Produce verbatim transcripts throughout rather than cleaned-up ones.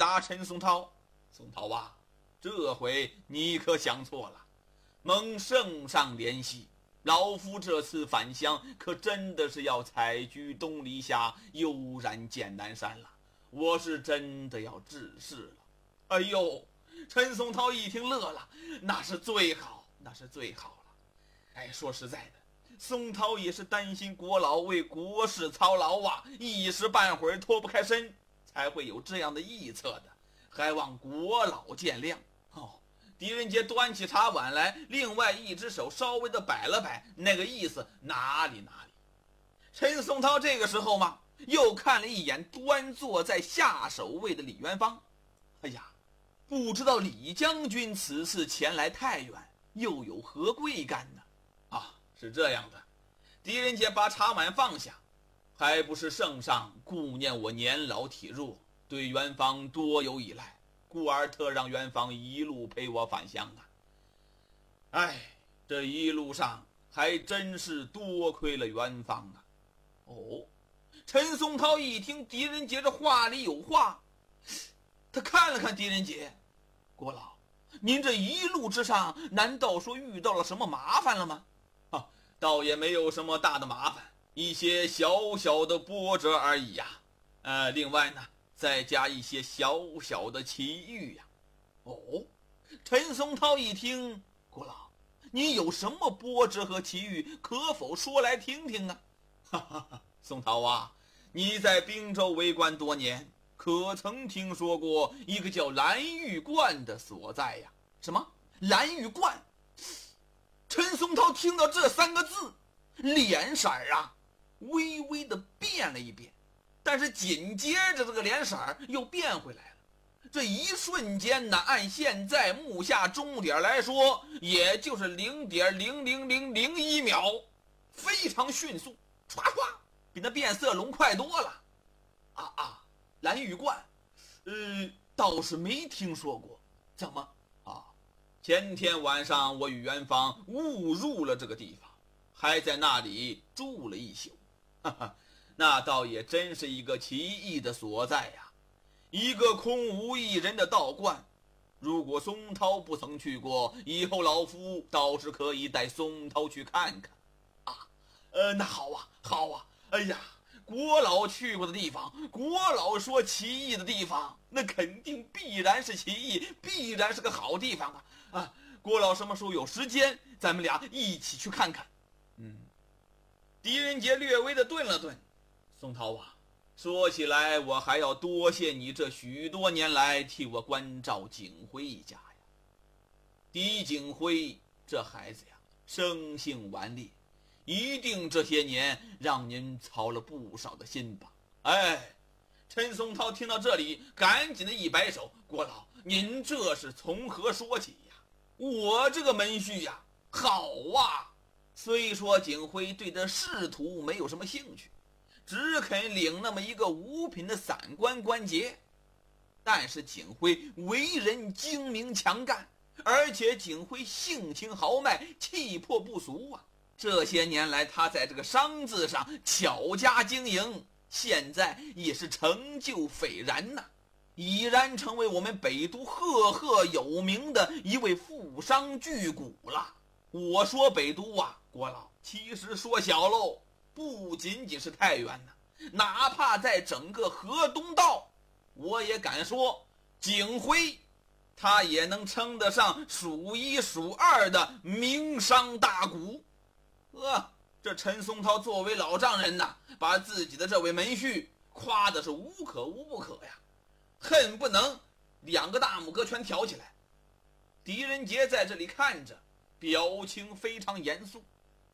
答陈松涛：松涛啊，这回你可想错了，蒙圣上怜惜，老夫这次返乡可真的是要采菊东篱下，悠然见南山了，我是真的要治世了。哎呦，陈松涛一听乐了，那是最好，那是最好了。哎，说实在的，松涛也是担心国老为国事操劳啊，一时半会儿脱不开身，才会有这样的臆测的，还望国老见谅。哦，狄仁杰端起茶碗来，另外一只手稍微的摆了摆，那个意思哪里哪里。陈松涛这个时候嘛，又看了一眼端坐在下手位的李元芳。哎呀，不知道李将军此次前来太原，又有何贵干呢？啊，是这样的，狄仁杰把茶碗放下，还不是圣上顾念我年老体弱，对元芳多有依赖，故而特让元芳一路陪我返乡啊。哎，这一路上还真是多亏了元芳啊。哦，陈松涛一听狄仁杰这话里有话，他看了看狄仁杰，国老，您这一路之上难道说遇到了什么麻烦了吗？啊，倒也没有什么大的麻烦，一些小小的波折而已呀、啊。呃，另外呢，再加一些小小的奇遇呀、啊。哦，陈松涛一听，国老，你有什么波折和奇遇，可否说来听听啊？哈哈哈，松涛啊，你在滨州为官多年，可曾听说过一个叫蓝玉观的所在呀？什么蓝玉观？陈松涛听到这三个字，脸色啊微微的变了一变，但是紧接着这个脸色又变回来了。这一瞬间呢，按现在目下钟点来说，也就是零点零零零零一秒，非常迅速，唰唰，比那变色龙快多了。啊啊，蓝玉观，呃，倒是没听说过。怎么啊？前天晚上我与元芳误入了这个地方，还在那里住了一宿。哈哈，那倒也真是一个奇异的所在呀、啊，一个空无一人的道观。如果松涛不曾去过，以后老夫倒是可以带松涛去看看。啊，呃，那好啊，好啊。哎呀，国老去过的地方，国老说奇异的地方，那肯定必然是奇异，必然是个好地方啊！啊，国老什么时候有时间，咱们俩一起去看看。嗯，狄仁杰略微的顿了顿，松涛啊，说起来我还要多谢你这许多年来替我关照景辉一家呀。狄景辉这孩子呀，生性顽劣，一定这些年让您操了不少的心吧。哎，陈松涛听到这里，赶紧的一摆手，国老，您这是从何说起呀？我这个门婿呀，好啊，虽说景辉对这仕途没有什么兴趣，只肯领那么一个五品的散官官节，但是景辉为人精明强干，而且景辉性情豪迈，气魄不俗啊。这些年来他在这个商字上巧加经营，现在也是成就斐然呐、啊，已然成为我们北都赫赫有名的一位富商巨贾了。我说北都啊，国老，其实说小喽，不仅仅是太原呐、啊，哪怕在整个河东道，我也敢说景辉他也能称得上数一数二的名商大贾。呃，这陈松涛作为老丈人呐，把自己的这位门婿夸的是无可无不可呀，恨不能两个大拇哥全挑起来。狄仁杰在这里看着，表情非常严肃。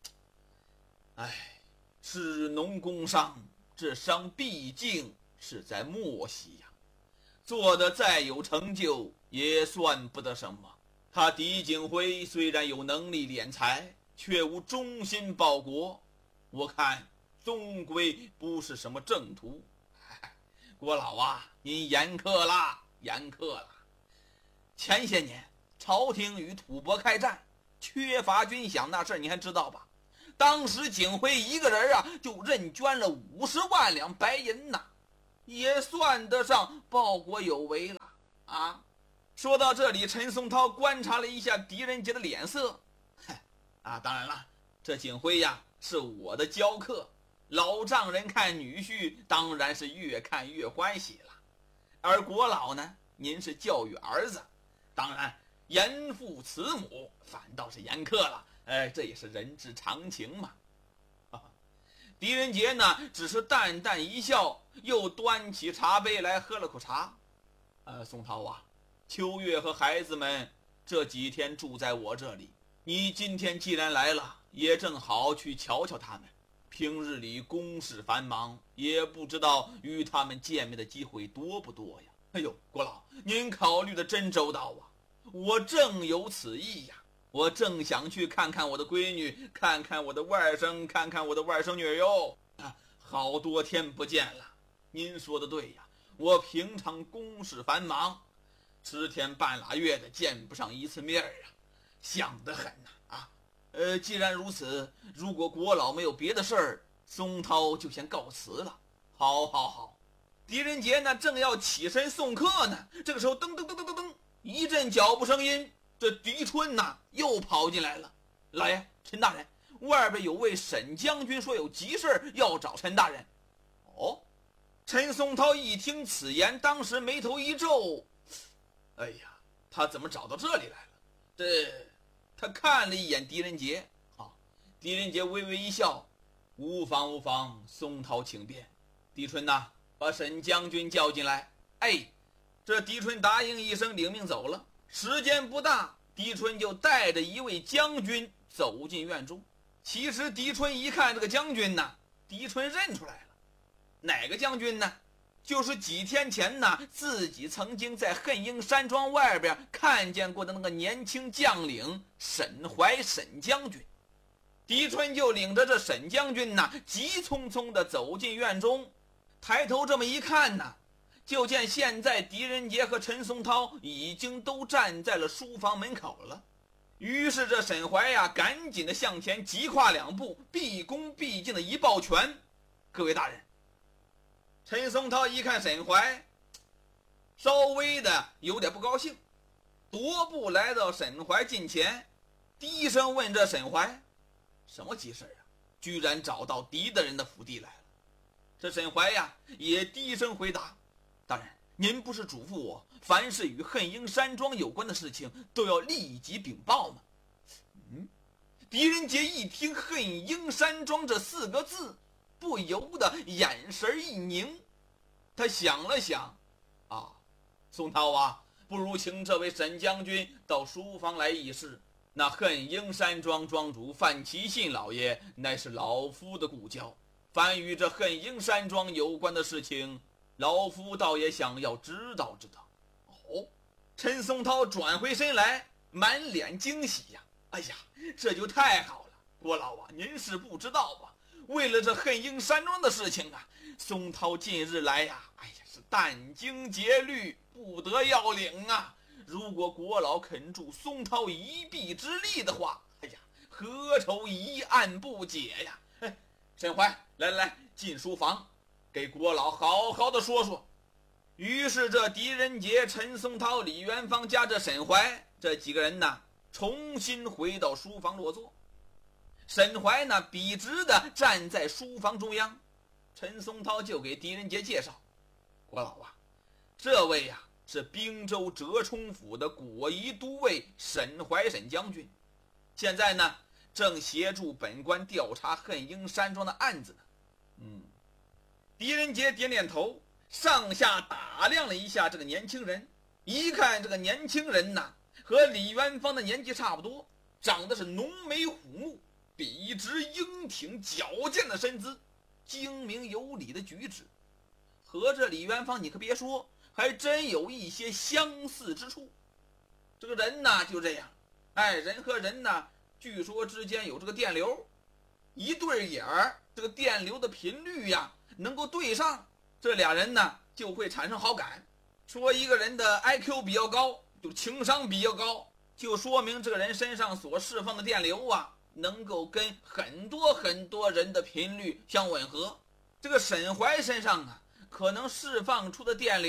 哎，士农工商，这商毕竟是在莫西呀，做的再有成就也算不得什么。他狄景辉虽然有能力敛财，却无忠心报国，我看终归不是什么正途。哎，郭老啊，您严苛啦，严苛啦。前些年朝廷与吐蕃开战，缺乏军饷那事儿你还知道吧？当时景辉一个人啊，就认捐了五十万两白银呐，也算得上报国有为了。 啊。说到这里，陈松涛观察了一下狄仁杰的脸色，啊，当然了，这景辉呀是我的教课，老丈人看女婿当然是越看越欢喜了，而国老呢，您是教育儿子，当然严父慈母，反倒是严苛了，哎，这也是人之常情嘛。啊，狄仁杰呢，只是淡淡一笑，又端起茶杯来喝了口茶。呃，松涛啊，秋月和孩子们这几天住在我这里，你今天既然来了，也正好去瞧瞧他们。平日里公事繁忙，也不知道与他们见面的机会多不多呀。哎呦，国老，您考虑的真周到啊！我正有此意呀，我正想去看看我的闺女，看看我的外甥，看看我的外甥女哟。啊，好多天不见了。您说的对呀，我平常公事繁忙，十天半拉月的见不上一次面啊，想得很呐。啊，呃，既然如此，如果国老没有别的事儿，松涛就先告辞了。好，好，好。狄仁杰呢，正要起身送客呢，这个时候，噔噔噔噔噔噔，一阵脚步声音，这狄春呐又跑进来了。老爷，陈大人，外边有位沈将军说有急事要找陈大人。哦，陈松涛一听此言，当时眉头一皱，哎呀，他怎么找到这里来了？这，他看了一眼狄仁杰，啊，狄仁杰微微一笑，无妨无妨，松涛请便。狄春呐，把沈将军叫进来。哎，这狄春答应一声，领命走了。时间不大，狄春就带着一位将军走进院中。其实狄春一看这个将军呢，狄春认出来了。哪个将军呢？就是几天前呢，自己曾经在恨英山庄外边看见过的那个年轻将领沈怀沈将军。狄春就领着这沈将军呢，急匆匆地走进院中。抬头这么一看呢，就见现在狄仁杰和陈松涛已经都站在了书房门口了。于是这沈怀呀，赶紧的向前急跨两步，毕恭毕敬的一抱拳：“各位大人。”陈松涛一看沈怀，稍微的有点不高兴，踱步来到沈怀近前，低声问这沈怀：“什么急事啊？居然找到狄大人的府邸来了？”这沈怀呀也低声回答：“大人，您不是嘱咐我，凡是与恨英山庄有关的事情都要立即禀报吗？”嗯，狄仁杰一听恨英山庄这四个字，不由得眼神一凝。他想了想，啊，松涛啊，不如请这位沈将军到书房来议事。那恨英山庄庄主范其信老爷乃是老夫的故交，凡与这恨英山庄有关的事情，老夫倒也想要知道知道。哦，陈松涛转回身来，满脸惊喜呀！哎呀，这就太好了，郭老啊，您是不知道吧？为了这恨英山庄的事情啊，松涛近日来呀，哎呀，是殚精竭虑，不得要领啊。如果国老肯助松涛一臂之力的话，哎呀，何愁一案不解呀？哎，沈怀，来来来，进书房，给国老好好的说说。于是这狄仁杰、陈松涛、李元芳加这沈怀这几个人呢，重新回到书房落座。沈怀呢，笔直的站在书房中央。陈松涛就给狄仁杰介绍：“国老啊，这位呀、啊、是滨州折冲府的果仪都尉沈怀沈将军，现在呢正协助本官调查恨英山庄的案子呢。”嗯，狄仁杰点点头，上下打量了一下这个年轻人，一看这个年轻人呐，和李元芳的年纪差不多，长得是浓眉虎目，笔直英挺矫健的身姿，精明有礼的举止，和这李元芳你可别说，还真有一些相似之处。这个人呢就这样，哎，人和人呢据说之间有这个电流，一对眼儿，这个电流的频率呀能够对上，这俩人呢就会产生好感。说一个人的 I Q 比较高，就情商比较高，就说明这个人身上所释放的电流啊能够跟很多很多人的频率相吻合。这个沈怀身上啊可能释放出的电流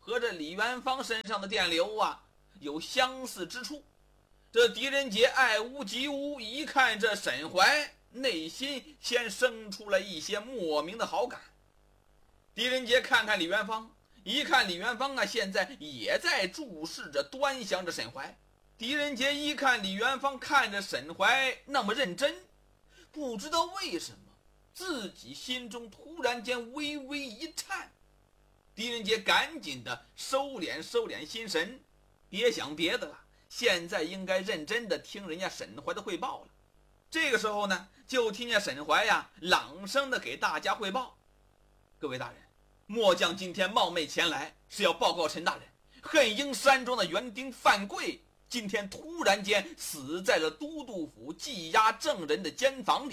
和这李元芳身上的电流啊有相似之处。这狄仁杰爱屋及乌，一看这沈怀，内心先生出了一些莫名的好感。狄仁杰看看李元芳，一看李元芳啊，现在也在注视着端详着沈怀。狄仁杰一看李元芳看着沈怀那么认真，不知道为什么自己心中突然间微微一颤。狄仁杰赶紧的收敛收敛心神，别想别的了，现在应该认真的听人家沈怀的汇报了。这个时候呢，就听见沈怀呀朗声的给大家汇报：各位大人，末将今天冒昧前来，是要报告陈大人，恨英山庄的园丁范贵今天突然间死在了都督府羁押证人的监房里。